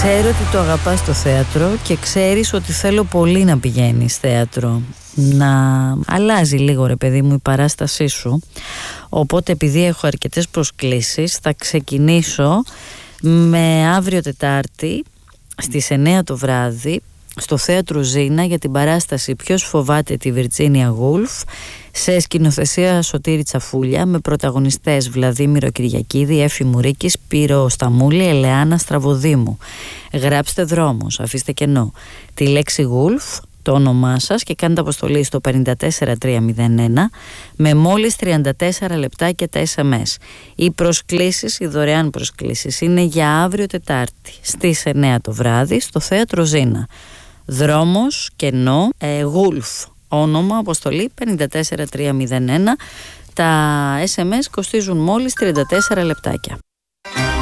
Ξέρω ότι το αγαπάς το θέατρο και ξέρεις ότι θέλω πολύ να πηγαίνεις θέατρο. Να αλλάζει λίγο, ρε παιδί μου, η παράστασή σου. Οπότε επειδή έχω αρκετές προσκλήσεις, θα ξεκινήσω με αύριο Τετάρτη στις 9 το βράδυ στο θέατρο Ζήνα για την παράσταση «Ποιος φοβάται τη Βιρτζίνια Γούλφ» σε σκηνοθεσία Σωτήρη Τσαφούλια, με πρωταγωνιστές Βλαδίμηρο Κυριακίδη, Έφη Μουρίκη, Σπύρο Σταμούλη, Ελεάνα Στραβοδήμου. Γράψτε δρόμος, αφήστε κενό τη λέξη Γούλφ, το όνομά σας, και κάντε αποστολή στο 54301 με μόλις 34 λεπτάκια τα SMS. Οι προσκλήσεις, οι δωρεάν προσκλήσεις, είναι για αύριο Τετάρτη στις 9 το βράδυ στο θέατρο Ζήνα. Δρόμος, κενό, Γούλφ, όνομα, αποστολή 54301. Τα SMS κοστίζουν μόλις 34 λεπτάκια.